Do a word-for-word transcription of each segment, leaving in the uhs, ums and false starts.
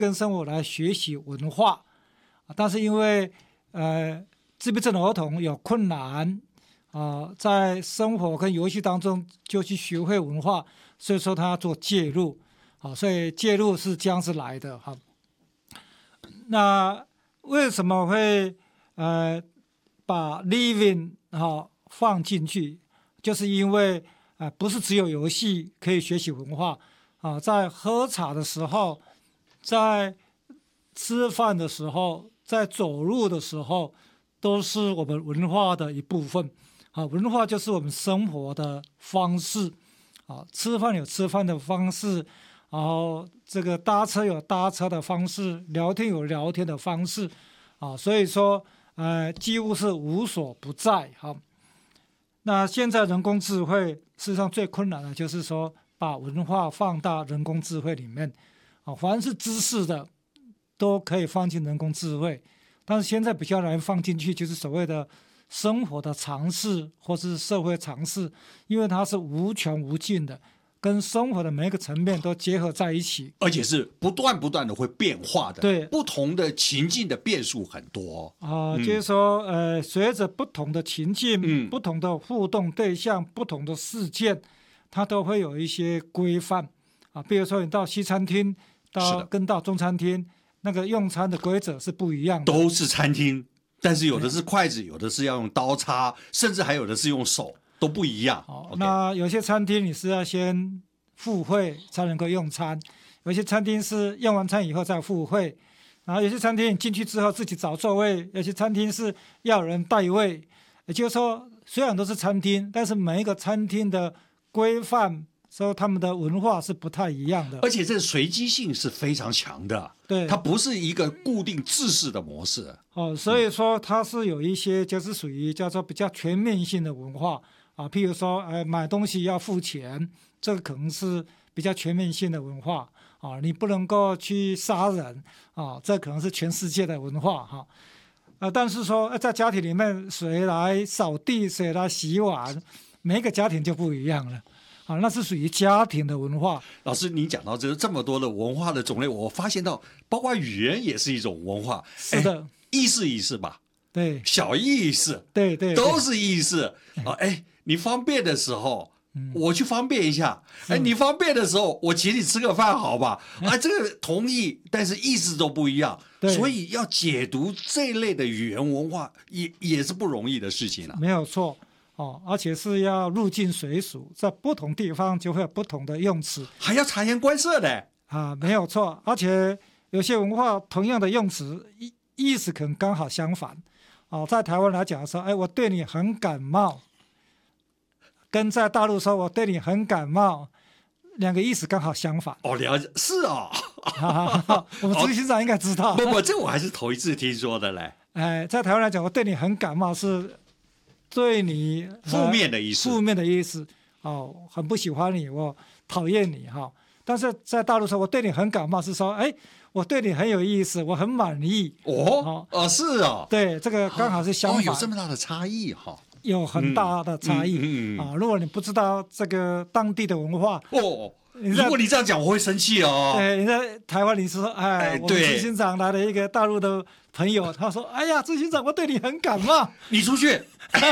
跟生活来学习文化，但是因为呃自闭症的儿童有困难啊、呃，在生活跟游戏当中就去学会文化，所以说他要做介入，好，所以介入是这样子来的哈。那为什么会呃把 living 哈放进去？就是因为呃不是只有游戏可以学习文化啊，在喝茶的时候，在吃饭的时候，在走路的时候，都是我们文化的一部分。啊，文化就是我们生活的方式。啊，吃饭有吃饭的方式，然后这个搭车有搭车的方式，聊天有聊天的方式。啊，所以说，呃，几乎是无所不在。哈，那现在人工智慧事实上最困难的就是说，把文化放到人工智慧里面。啊，凡是知识的都可以放进人工智慧，但是现在比较难放进去，就是所谓的生活的常识或是社会常识，因为它是无穷无尽的，跟生活的每一个层面都结合在一起， 而且是不断不断的会变化的。 对， 不同的情境的变数很多啊、呃嗯、 就是说，呃，随着不同的情境、 嗯、 不同的互动对象、不同的事件，它都会有一些规范啊。比如说，你到西餐厅，到跟到中餐厅，那个用餐的规则是不一样的， 都是餐厅。但是有的是筷子，有的是要用刀叉，甚至还有的是用手，都不一样。 哦 okay、 那有些餐厅你是要先付费才能够用餐，有些餐厅是用完餐以后再付费，然后有些餐厅你进去之后自己找座位，有些餐厅是要人带位。也就是说，虽然都是餐厅，但是每一个餐厅的规范，说他们的文化是不太一样的， 而且这随机性是非常强的。 对， 它不是一个固定制式的模式。 哦，所以说它是有一些就是属于叫做比较全面性的文化啊，譬如说，呃，买东西要付钱，这个可能是比较全面性的文化啊，你不能够去杀人啊，这可能是全世界的文化哈。呃，但是说在家庭里面，谁来扫地，谁来洗碗，每一个家庭就不一样了。啊，那是属于家庭的文化。 老师，你讲到这这么多的文化的种类，我发现到，包括语言也是一种文化。 是的， 意思意思吧， 对， 小意思， 对 对, 对， 都是意思啊。哎，你方便的时候，嗯、我去方便一下。哎，你方便的时候，我请你吃个饭，好吧？啊，这个同意，但是意思都不一样，所以要解读这一类的语言文化，也也是不容易的事情了、啊。 没有错。哦，而且是要入境随俗，在不同地方就会有不同的用词， 还要察言观色的啊，没有错。而且有些文化同样的用词意意思可能刚好相反。哦，在台湾来讲说，哎，我对你很感冒，跟在大陆说我对你很感冒，两个意思刚好相反。 哦，了解，是哦。 我们执行长应该知道。 不不，这我还是头一次听说的嘞。 哎，在台湾来讲，我对你很感冒是对你负面的意思， 负面的意思哦，很不喜欢你，我讨厌你哈、哦。但是在大陆说，我对你很感冒，是说，哎，我对你很有意思，我很满意。 哦，哦，是哦， 对，这个刚好是相反， 哦、有这么大的差异哈、哦， 有很大的差异、 嗯嗯嗯、 啊。如果你不知道这个当地的文化， 哦，如果你这样讲，我会生气哦。 对，你在台湾，你说，哎，哎我们执行长来了一个大陆的朋友，他说，哎呀，执行长，我对你很感冒， 你出去。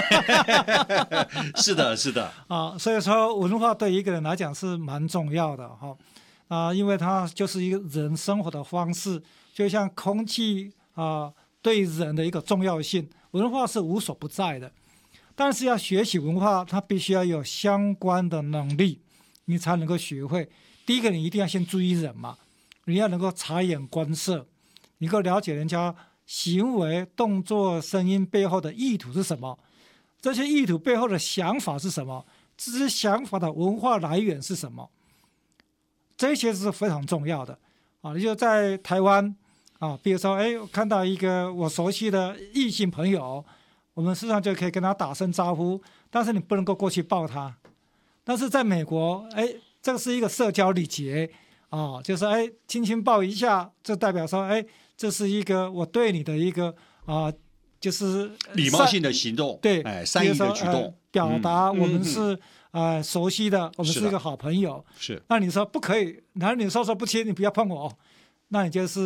是的，是的啊，所以说文化对一个人来讲是蛮重要的哈啊，因为它就是一个人生活的方式，就像空气啊对人的一个重要性，文化是无所不在的。但是要学习文化，它必须要有相关的能力，你才能够学会。第一个，你一定要先注意人嘛，你要能够察言观色，你能够了解人家行为、动作、声音背后的意图是什么。这些意图背后的想法是什么？这些想法的文化来源是什么？这些是非常重要的啊！你就在台湾啊，比如说，哎，看到一个我熟悉的异性朋友，我们事实上就可以跟他打声招呼，但是你不能够过去抱他。但是在美国，哎，这是一个社交礼节啊，就是哎，轻轻抱一下，这代表说，哎，这是一个我对你的一个啊。就是礼貌性的行动， 对， 哎，善意的举动，呃、 表达我们是、 嗯、 呃熟悉的，我们是一个好朋友。 是， 那你说不可以，然后你说说不亲，你不要碰我，那你就是